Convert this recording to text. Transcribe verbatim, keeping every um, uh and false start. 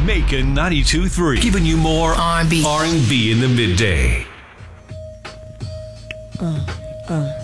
Macon ninety-two point three, giving you more R and B, R and B in the midday. Uh, uh.